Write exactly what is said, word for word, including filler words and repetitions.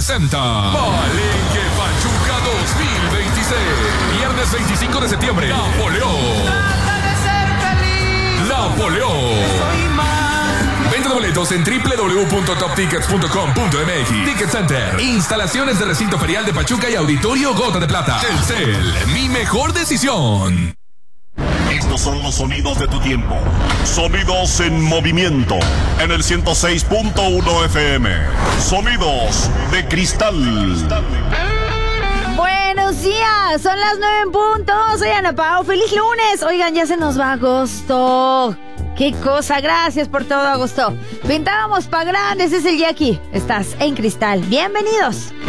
presenta Palenque Pachuca dos mil veintiséis. Viernes veinticinco de septiembre, Napoleón. Trata de ser feliz. Napoleón. Soy más. Venta de boletos en doble u doble u doble u punto top tickets punto com punto m x. Ticket Center. Instalaciones de recinto ferial de Pachuca y Auditorio Gota de Plata. Telcel, mi mejor decisión. Estos son los sonidos de tu tiempo. Sonidos en movimiento. En el ciento seis punto uno F M. Sonidos de cristal. Buenos días, son las nueve en punto. Soy Ana Pao, feliz lunes. Oigan, ya se nos va agosto. Qué cosa, gracias por todo, agosto. Pintábamos pa' grandes, es el Jackie. Estás en Cristal, bienvenidos.